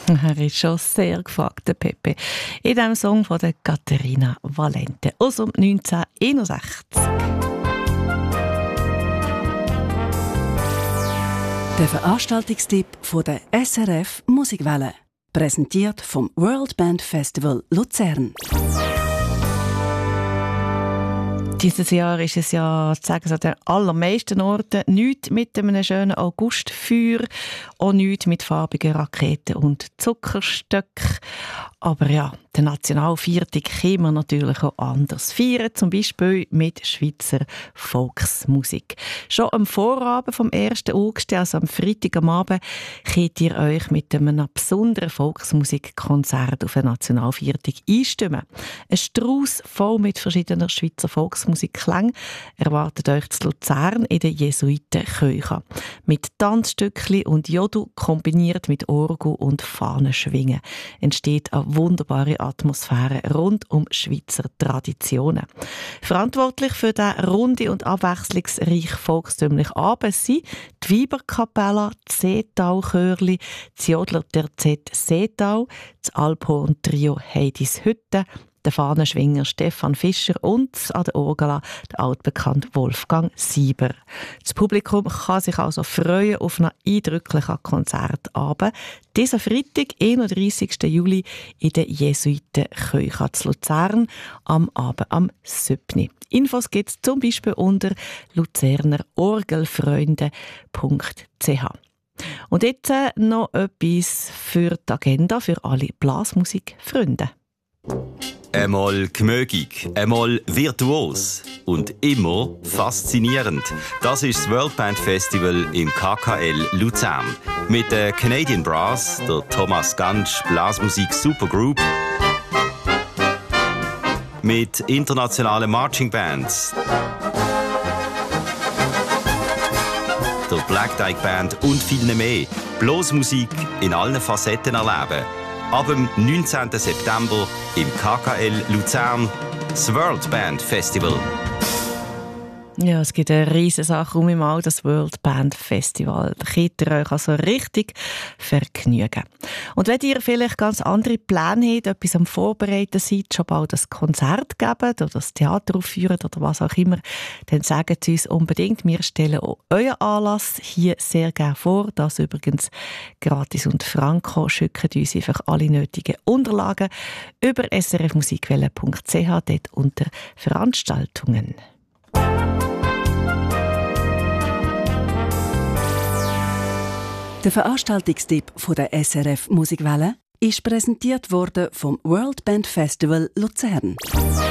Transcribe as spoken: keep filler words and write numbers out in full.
Er ist schon sehr gefragt, der Pepe. In diesem Song von der Caterina Valente aus dem neunzehnhunderteinundsechzig. Der Veranstaltungstipp von der S R F Musikwelle. Präsentiert vom World Band Festival Luzern. Dieses Jahr ist es ja, zu sagen, an den allermeisten Orten nichts mit einem schönen Augustfeuer, auch nichts mit farbigen Raketen und Zuckerstöcken. Aber ja, der Nationalviertag können wir natürlich auch anders feiern, zum Beispiel mit Schweizer Volksmusik. Schon am Vorabend vom ersten August, also am Freitag am Abend, könnt ihr euch mit einem besonderen Volksmusikkonzert auf den Nationalviertag einstimmen. Ein Strauss voll mit verschiedenen Schweizer Volksmusikklängen erwartet euch zu Luzern in der Jesuitenkirche. Mit Tanzstückchen und Jodel kombiniert mit Orgel und Fahnenschwingen entsteht eine wunderbare Atmosphäre rund um Schweizer Traditionen. Verantwortlich für diesen runde und abwechslungsreich volkstümlichen Abend sind die Weiberkapelle, das Seetal-Chörli, das Jodler Terzett Seetal, das Alphorn-Trio Heidis Hütte, der Fahnenschwinger Stefan Fischer und an der Orgel der altbekannte Wolfgang Sieber. Das Publikum kann sich also freuen auf einen eindrücklichen Konzertabend. Diesen Freitag, einunddreissigsten Juli, in der Jesuitenkirche zu Luzern, am Abend am siebten Infos gibt es zum Beispiel unter luzerner orgelfreunde punkt c h. Und jetzt noch etwas für die Agenda für alle Blasmusikfreunde. Einmal gemögig, einmal virtuos und immer faszinierend. Das ist das World Band Festival im K K L Luzern. Mit der Canadian Brass, der Thomas Gansch Blasmusik Supergroup, mit internationalen Marching Bands, der Black Dyke Band und vielen mehr. Blasmusik in allen Facetten erleben. Ab dem neunzehnten September im K K L Luzern, das World Band Festival. Ja, es gibt eine riesige Sache um im All, das World Band Festival. Da könnt ihr euch also richtig vergnügen. Und wenn ihr vielleicht ganz andere Pläne habt, etwas am Vorbereiten seid, schon bald ein Konzert geben oder das Theater aufführen oder was auch immer, dann sagt es uns unbedingt. Wir stellen auch euren Anlass hier sehr gerne vor. Das übrigens gratis und franko. Schickt uns einfach alle nötigen Unterlagen über s r f musikwelle punkt c h, dort unter Veranstaltungen. Der Veranstaltungstipp von der S R F Musikwelle ist präsentiert worden vom World Band Festival Luzern.